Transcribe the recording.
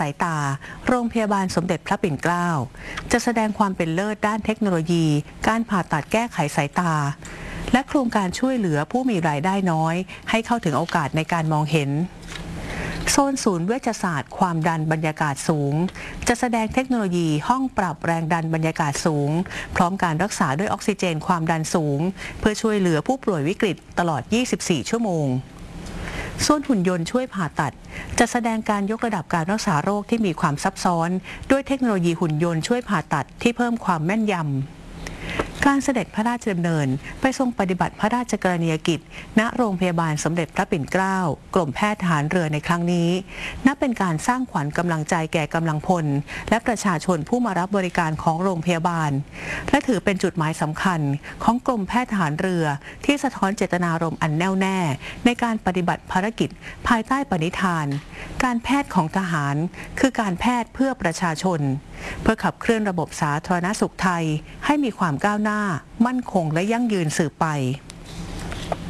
ายตาโรงพยาบาลสมเด็จพระปิ่นเกล้าจะแสดงความเป็นเลิศด้านเทคโนโลยีการผ่าตัดแก้ไขสายตาและโครงการช่วยเหลือผู้มีรายได้น้อยให้เข้าถึงโอกาสในการมองเห็นโซนศูนย์เวชศาสตร์ความดันบรรยากาศสูงจะแสดงเทคโนโลยีห้องปรับแรงดันบรรยากาศสูงพร้อมการรักษาด้วยออกซิเจนความดันสูงเพื่อช่วยเหลือผู้ป่วยวิกฤตตลอด 24 ชั่วโมงส่วนหุ่นยนต์ช่วยผ่าตัดจะแสดงการยกระดับการรักษาโรคที่มีความซับซ้อนด้วยเทคโนโลยีหุ่นยนต์ช่วยผ่าตัดที่เพิ่มความแม่นยำการเสด็จพระราชดำเนินไปทรงปฏิบัติพระราชกรณียกิจณโรงพยาบาลสมเด็จพระปิ่นเกล้ากรมแพทย์ทหารเรือในครั้งนี้นับเป็นการสร้างขวัญกำลังใจแก่กำลังพลและประชาชนผู้มารับบริการของโรงพยาบาลและถือเป็นจุดหมายสำคัญของกรมแพทย์ทหารเรือที่สะท้อนเจตนารมณ์อันแน่วแน่ในการปฏิบัติภารกิจภายใต้ปณิธานการแพทย์ของทหารคือการแพทย์เพื่อประชาชนเพื่อขับเคลื่อนระบบสาธารณสุขไทยให้มีความก้าวหน้ามั่นคงและยั่งยืนสืบไป